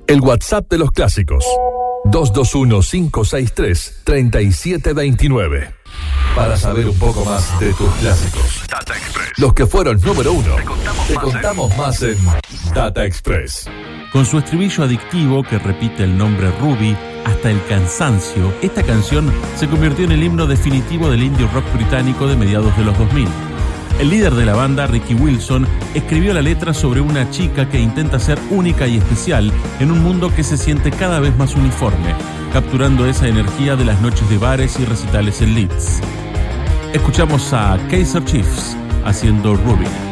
El WhatsApp de los clásicos. 221-563-3729. Para saber un poco más de tus clásicos. Data Express. Los que fueron número uno. Te contamos más en Data Express. Con su estribillo adictivo que repite el nombre Ruby hasta el cansancio, esta canción se convirtió en el himno definitivo del indie rock británico de mediados de los 2000. El líder de la banda, Ricky Wilson, escribió la letra sobre una chica que intenta ser única y especial en un mundo que se siente cada vez más uniforme, capturando esa energía de las noches de bares y recitales en Leeds. Escuchamos a Kaiser Chiefs haciendo Ruby.